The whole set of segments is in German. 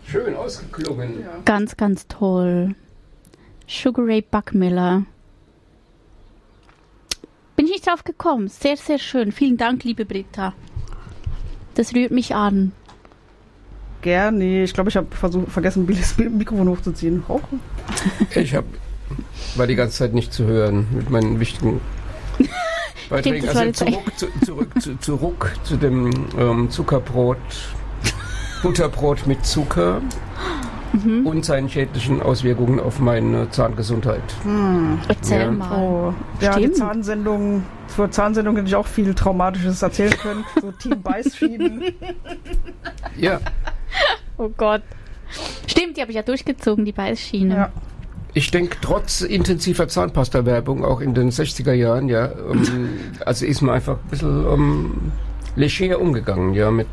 Schön ausgeklungen. Ja. Ganz, ganz toll. Sugar Ray Buckmiller. Bin ich nicht drauf gekommen. Sehr, sehr schön. Vielen Dank, liebe Britta. Das rührt mich an. Gerne. Ich glaube, ich habe vergessen, Billys Mikrofon hochzuziehen. Oh. War die ganze Zeit nicht zu hören mit meinen wichtigen Beiträgen. Zurück zu dem Zuckerbrot, Butterbrot mit Zucker und seinen schädlichen Auswirkungen auf meine Zahngesundheit. Erzähl mal. Oh. Ja, die Zahnsendung, zur Zahnsendung hätte ich auch viel Traumatisches erzählen können. So Team Beißschienen. Ja. Oh Gott. Stimmt, die habe ich ja durchgezogen, die Beißschiene. Ja. Ich denke, trotz intensiver Zahnpasta-Werbung, auch in den 60er Jahren, ja, also ist man einfach ein bisschen leger umgegangen, ja, mit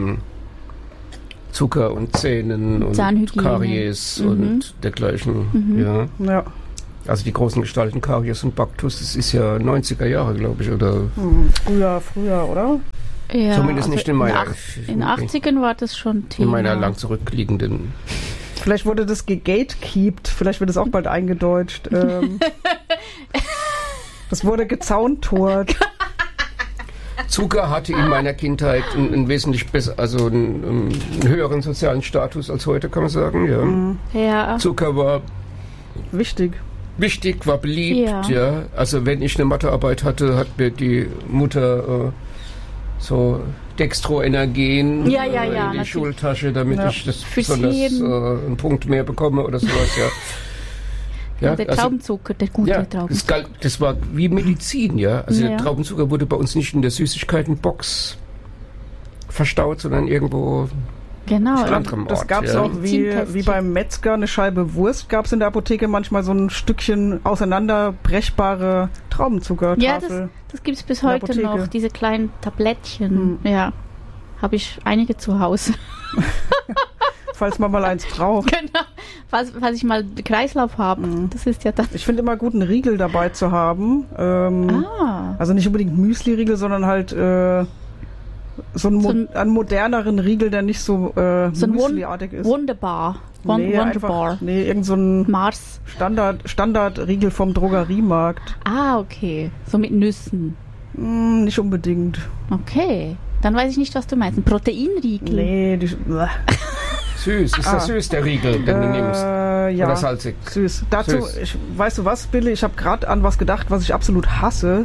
Zucker und Zähnen und Karies und dergleichen, ja. Also die großen Gestalten Karies und Baktus, das ist ja 90er Jahre, glaube ich, oder? Früher, oder? Ja, zumindest nicht in meiner... In den 80ern war das schon Thema. In meiner lang zurückliegenden... Vielleicht wurde das gegatekeept, vielleicht wird es auch bald eingedeutscht. Das wurde gezauntort. Zucker hatte in meiner Kindheit einen wesentlich besser, also einen höheren sozialen Status als heute, kann man sagen. Ja. Zucker war wichtig, war beliebt. Ja. Also wenn ich eine Mathearbeit hatte, hat mir die Mutter so Dextroenergen in die Schultasche, damit ich das besonders einen Punkt mehr bekomme oder sowas. Ja, der Traubenzucker, der gute Traubenzucker. Das war wie Medizin, ja. Also der Traubenzucker wurde bei uns nicht in der Süßigkeitenbox verstaut, sondern irgendwo anderem Ort. Das gab es auch wie beim Metzger, eine Scheibe Wurst gab es in der Apotheke manchmal so ein Stückchen auseinanderbrechbare Traubenzuckertafel. Ja, das gibt es bis heute noch, diese kleinen Tablettchen. Ja, habe ich einige zu Hause. Falls man mal eins braucht. Genau, falls ich mal Kreislauf habe. Das ist ja das. Ich finde immer gut, einen Riegel dabei zu haben. Also nicht unbedingt Müsli-Riegel, sondern halt so einen moderneren Riegel, der nicht so Müsli-artig ist. Wunderbar. Irgend so ein Mars. Standard-Riegel vom Drogeriemarkt. Okay. So mit Nüssen. Nicht unbedingt. Okay. Dann weiß ich nicht, was du meinst. Ein Proteinriegel? Nee, süß. Ist das süß, der Riegel, den du nimmst? Ja. Oder salzig? Süß. Dazu, weißt du was, Billy? Ich habe gerade an was gedacht, was ich absolut hasse.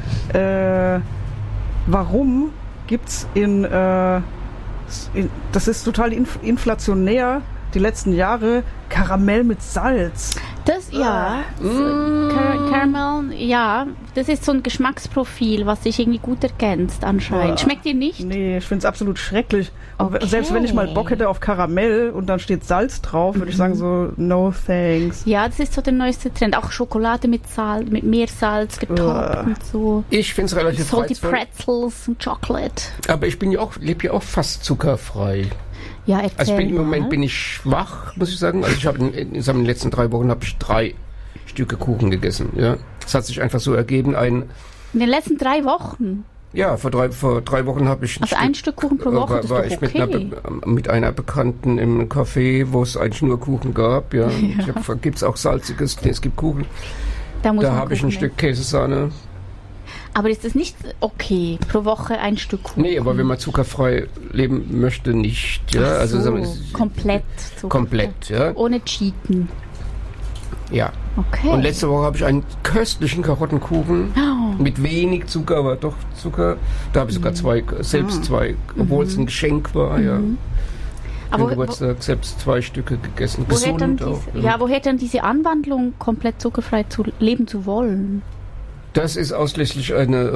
Warum gibt's das ist total inflationär, die letzten Jahre, Karamell mit Salz. Das, Caramel, das ist so ein Geschmacksprofil, was sich irgendwie gut ergänzt anscheinend. Schmeckt dir nicht? Nee, ich finde es absolut schrecklich. Okay. Selbst wenn ich mal Bock hätte auf Karamell und dann steht Salz drauf, würde ich sagen so, no thanks. Ja, das ist so der neueste Trend. Auch Schokolade mit mehr Salz getoppt und so. Ich finde es relativ Salty Pretzels und Chocolate. Aber ich lebe ja auch fast zuckerfrei. Ja, erzähl im Moment bin ich schwach, muss ich sagen. Also ich habe in den letzten 3 Wochen 3 Stücke Kuchen gegessen. Ja, das hat sich einfach so ergeben. In den letzten 3 Wochen? Ja, vor drei Wochen habe ich ein Stück Kuchen pro Woche. War ich mit einer Bekannten im Café, wo es eigentlich nur Kuchen gab. Ja, gibt es auch salziges? Nee, es gibt Kuchen. Da habe ich ein Stück Käsesahne. Aber ist das nicht okay, pro Woche ein Stück Kuchen? Nee, aber wenn man zuckerfrei leben möchte, nicht. Ja? Ach so, also, komplett zuckerfrei. Komplett, ja. Ohne Cheaten. Ja. Okay. Und letzte Woche habe ich einen köstlichen Karottenkuchen mit wenig Zucker, aber doch Zucker. Da habe ich sogar zwei, obwohl es ein Geschenk war, ja. Aber Geburtstag selbst 2 Stücke gegessen. Gesund auch. Woher denn diese Anwandlung, komplett zuckerfrei zu leben zu wollen? Das ist ausschließlich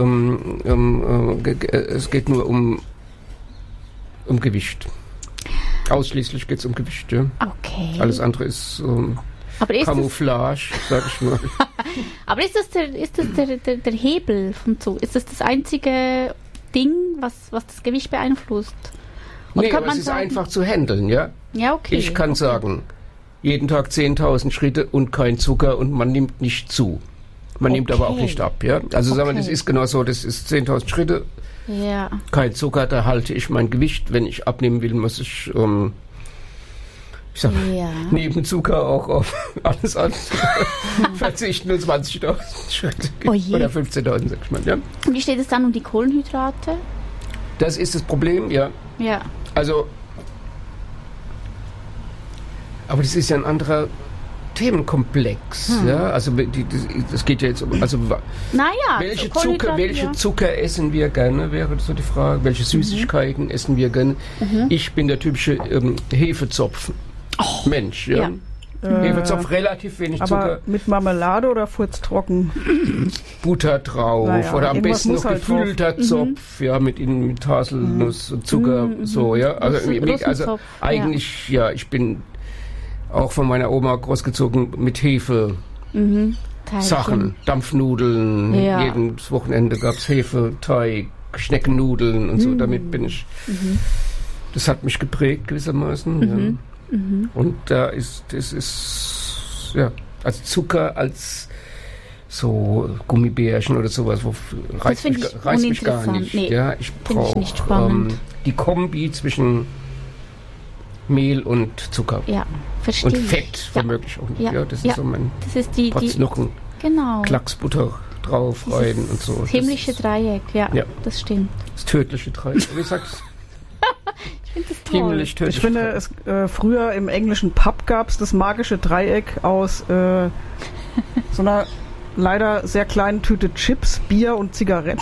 es geht nur um Gewicht. Ausschließlich geht es um Gewicht, ja. Okay. Alles andere ist Camouflage, sag ich mal. Aber ist das der Hebel vom Zucker? Ist das einzige Ding, was das Gewicht beeinflusst? Oder aber es ist einfach zu handeln, ja? Ja, okay. Ich kann sagen, jeden Tag 10.000 Schritte und kein Zucker und man nimmt nicht zu. Man nimmt aber auch nicht ab, ja. Also sagen wir, das ist genau so, das ist 10.000 Schritte, kein Zucker, da halte ich mein Gewicht. Wenn ich abnehmen will, muss ich Ich sag, neben Zucker auch auf alles andere verzichten und 20.000 Schritte. Oder 15.000, sag ich mal. Ja. Und wie steht es dann um die Kohlenhydrate? Das ist das Problem, ja. Ja. Also, aber das ist ja ein anderer Themenkomplex. Ja? Also, das geht ja jetzt um. Also, welche Zucker essen wir gerne, wäre so die Frage. Welche Süßigkeiten essen wir gerne? Ich bin der typische Hefezopf. Mensch, ja. Hefezopf, relativ wenig Zucker. Aber mit Marmelade oder furztrocken? Butter drauf oder am besten noch gefüllter Zopf, ja, mit Haselnuss und Zucker, so, ja. Also eigentlich, ja, ich bin auch von meiner Oma großgezogen mit Hefe. Sachen, Dampfnudeln, jedes Wochenende gab es Hefeteig, Schneckennudeln und so, damit bin ich, das hat mich geprägt gewissermaßen, ja. Und das ist, ja, also Zucker als so Gummibärchen oder sowas, reißt mich gar nicht. Nee, ja, ich brauche die Kombi zwischen Mehl und Zucker. Ja, verstehe. Und Fett, womöglich auch nicht. Ja, das ist so mein Potznuchen. Genau. Klacksbutter drauf rein und so. Das himmlische Dreieck, ja, das stimmt. Das tödliche Dreieck, wie sagst ich finde das toll. Ich finde, früher im englischen Pub gab es das magische Dreieck aus so einer leider sehr kleinen Tüte Chips, Bier und Zigaretten.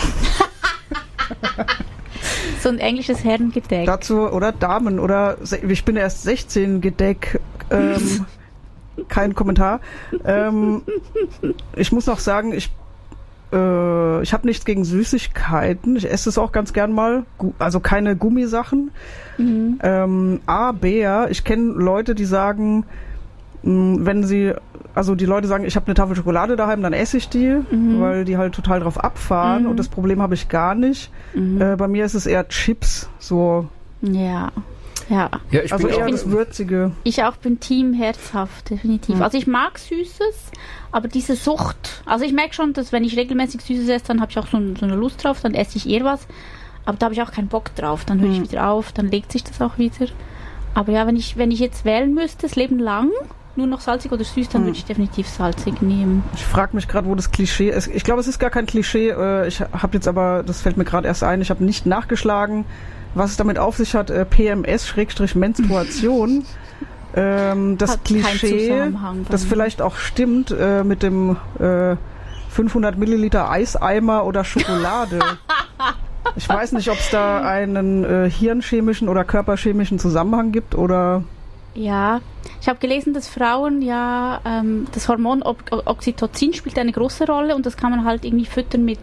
So ein englisches Herrengedeck. Dazu, oder Damen, oder ich bin erst 16 Gedeck, kein Kommentar. Ich muss noch sagen, ich habe nichts gegen Süßigkeiten. Ich esse es auch ganz gern mal. Also keine Gummisachen. Aber ich kenne Leute, die sagen, die Leute sagen, ich habe eine Tafel Schokolade daheim, dann esse ich die, weil die halt total drauf abfahren. Und das Problem habe ich gar nicht. Bei mir ist es eher Chips, so. Ja. Ich bin eher das Würzige. Ich auch bin Team herzhaft, definitiv. Also ich mag Süßes, aber diese Sucht, also ich merke schon, dass wenn ich regelmäßig Süßes esse, dann habe ich auch so eine Lust drauf, dann esse ich eher was, aber da habe ich auch keinen Bock drauf, dann höre ich wieder auf, dann legt sich das auch wieder. Aber ja, wenn ich jetzt wählen müsste, das Leben lang, nur noch salzig oder süß, dann würde ich definitiv salzig nehmen. Ich frage mich gerade, wo das Klischee ist. Ich glaube, es ist gar kein Klischee. Ich habe jetzt aber, das fällt mir gerade erst ein, ich habe nicht nachgeschlagen, was es damit auf sich hat, PMS-Menstruation. Das hat Klischee, das vielleicht auch stimmt, mit dem 500 Milliliter Eiseimer oder Schokolade. Ich weiß nicht, ob es da einen hirnchemischen oder körperchemischen Zusammenhang gibt oder... Ja, ich habe gelesen, dass Frauen das Hormon Oxytocin spielt eine große Rolle und das kann man halt irgendwie füttern mit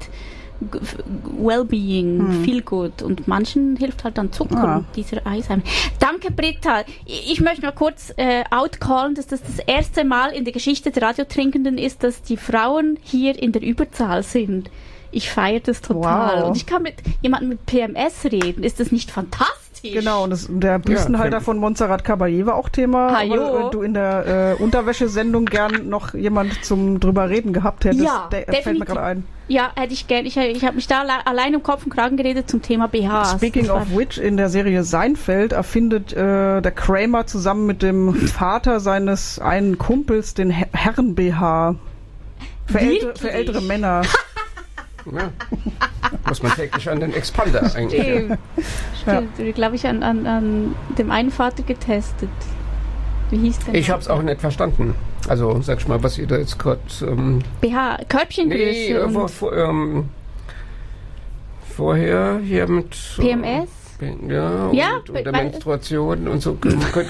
Wellbeing, Feel Good und manchen hilft halt dann Zucker und dieser Eiseimer. Danke, Britta. Ich möchte mal kurz outcallen, dass das erste Mal in der Geschichte der Radiotrinkenden ist, dass die Frauen hier in der Überzahl sind. Ich feiere das total. Wow. Und ich kann mit jemandem mit PMS reden. Ist das nicht fantastisch? Genau, und der Büstenhalter von Montserrat Caballé war auch Thema, weil du in der Unterwäschesendung gern noch jemand zum drüber reden gehabt hättest. Ja, fällt mir gerade ein. Ja, hätte ich gern. Ich habe mich da allein um Kopf und Kragen geredet zum Thema BHs. Speaking of which, in der Serie Seinfeld erfindet der Kramer zusammen mit dem Vater seines einen Kumpels den Herren-BH. Für ältere Männer. Ja. Muss man täglich an den Expander eigentlich. Stimmt. Glaube ich, an dem einen Vater getestet. Wie hieß der? Ich habe es auch nicht verstanden. Also, sag ich mal, was ihr da jetzt gerade... BH, Körbchengröße. Nee, vorher hier mit... PMS? Und der Menstruation und so.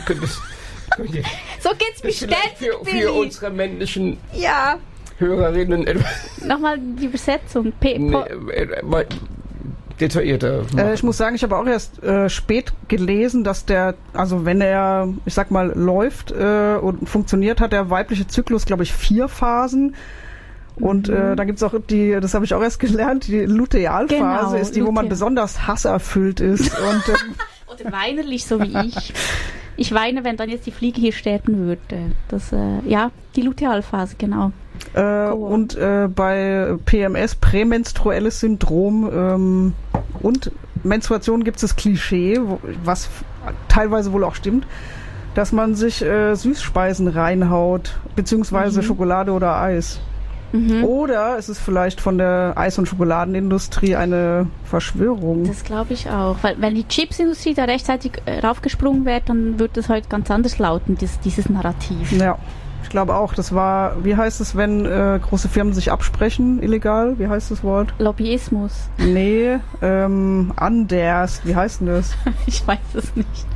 So geht's bestellt für unsere männlichen... Hörerinnen Nochmal die Übersetzung. Detaillierter. Ich muss sagen, ich habe auch erst spät gelesen, dass wenn er, ich sag mal, läuft und funktioniert, hat der weibliche Zyklus, glaube ich, 4 Phasen. Und da gibt es auch das habe ich auch erst gelernt, die Lutealphase ist die, wo man besonders hasserfüllt ist. Oder weinerlich, so wie ich. Ich weine, wenn dann jetzt die Fliege hier sterben würde. Die Lutealphase, genau. Und bei PMS, prämenstruelles Syndrom und Menstruation gibt es das Klischee, was teilweise wohl auch stimmt, dass man sich Süßspeisen reinhaut, beziehungsweise Schokolade oder Eis. Oder ist es vielleicht von der Eis- und Schokoladenindustrie eine Verschwörung? Das glaube ich auch. Weil wenn die Chipsindustrie da rechtzeitig raufgesprungen wäre, dann würde es heute ganz anders lauten, dieses Narrativ. Ja, ich glaube auch. Das war, wie heißt es, wenn große Firmen sich absprechen, illegal? Wie heißt das Wort? Lobbyismus. Nee, anders. Wie heißt denn das? Ich weiß es nicht.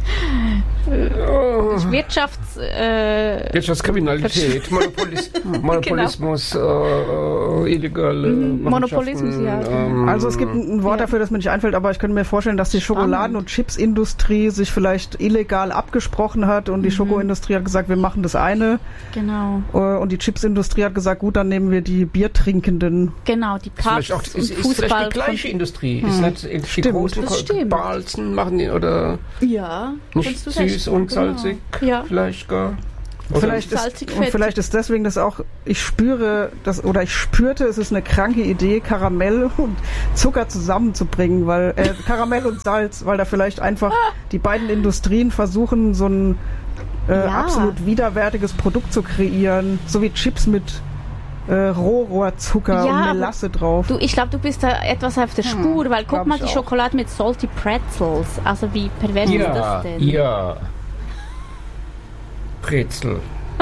Wirtschaftskriminalität, Monopolismus, illegale Monopolismus, ja. Also es gibt ein Wort dafür, das mir nicht einfällt, aber ich könnte mir vorstellen, dass die Schokoladen- und Chipsindustrie sich vielleicht illegal abgesprochen hat und die Schokoindustrie hat gesagt, wir machen das eine. Genau. Und die Chipsindustrie hat gesagt, gut, dann nehmen wir die Biertrinkenden. Genau, die Pubs und Fußball. Ist vielleicht die gleiche Industrie. Ist nicht die großen Balzen machen die oder nicht süß und salzig, vielleicht gar. Vielleicht ist deswegen das auch, ich spürte, es ist eine kranke Idee, Karamell und Zucker zusammenzubringen, weil Karamell und Salz, weil da vielleicht einfach die beiden Industrien versuchen, so ein absolut widerwärtiges Produkt zu kreieren, so wie Chips mit Rohrzucker und Melasse drauf. Ich glaube, du bist da etwas auf der Spur, weil guck mal, die Schokolade mit Salty Pretzels, also wie pervers ist das denn? Ja, Brezel.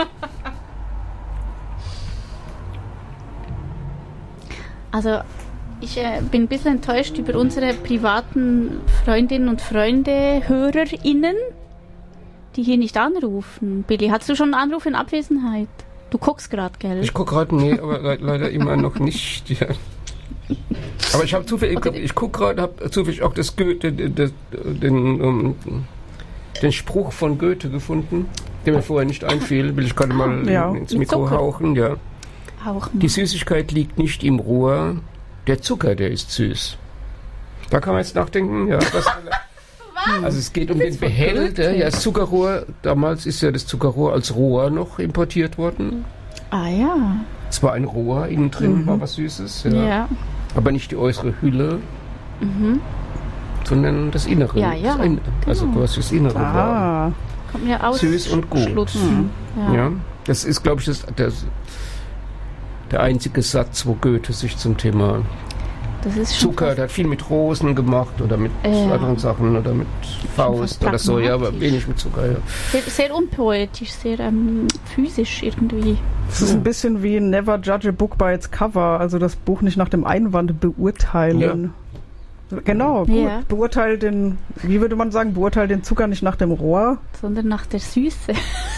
Also ich bin ein bisschen enttäuscht über unsere privaten Freundinnen und Freunde, HörerInnen, die hier nicht anrufen. Billy, hattest du schon einen Anruf in Abwesenheit? Du guckst gerade, gell? Ich gucke gerade, nee, aber leider immer noch nicht. Ja. Aber ich habe zufällig, ich gucke gerade, habe zufällig auch das Goethe, den Spruch von Goethe gefunden, der mir vorher nicht einfiel, will ich gerade mal ins Mikro hauchen. Ja. Die Süßigkeit liegt nicht im Rohr, der Zucker, der ist süß. Da kann man jetzt nachdenken, ja. Also es geht um den Behälter, das Zuckerrohr, damals ist ja das Zuckerrohr als Rohr noch importiert worden. Ah ja. Es war ein Rohr, innen drin war was Süßes, ja. Aber nicht die äußere Hülle, sondern das Innere. Ja. Also was das Innere war. Kommt mir aus. Süß und gut. Ja. Das ist, glaube ich, der einzige Satz, wo Goethe sich zum Thema Zucker, der hat viel mit Rosen gemacht oder mit anderen Sachen oder mit Faust oder so, aber wenig mit Zucker. Ja. Sehr unpoetisch, sehr physisch irgendwie. Es ist ein bisschen wie Never Judge a Book by its Cover, also das Buch nicht nach dem Einwand beurteilen. Ja. Genau, beurteile den, wie würde man sagen, beurteile den Zucker nicht nach dem Rohr, sondern nach der Süße.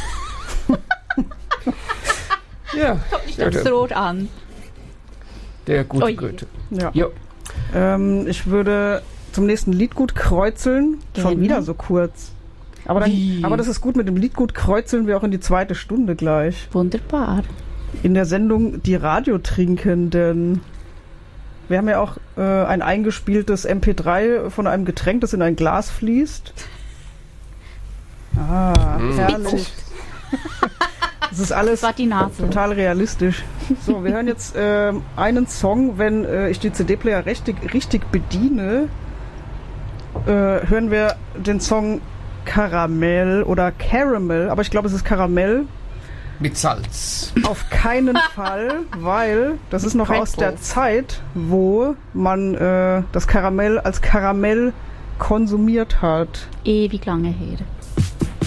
Kommt nicht aufs Rot an. Der gute Goethe. Ja. Ich würde zum nächsten Liedgut kreuzeln. Schon wieder so kurz. Aber das ist gut, mit dem Liedgut kreuzeln wir auch in die zweite Stunde gleich. Wunderbar. In der Sendung Die Radiotrinkenden. Wir haben ja auch ein eingespieltes MP3 von einem Getränk, das in ein Glas fließt. Herrlich. Das ist alles total realistisch. So, wir hören jetzt einen Song, wenn ich die CD-Player richtig bediene, hören wir den Song Karamell oder Caramel, aber ich glaube, es ist Karamell. Mit Salz. Auf keinen Fall, weil das ist noch aus der Zeit, wo man das Karamell als Karamell konsumiert hat. Ewig lange her.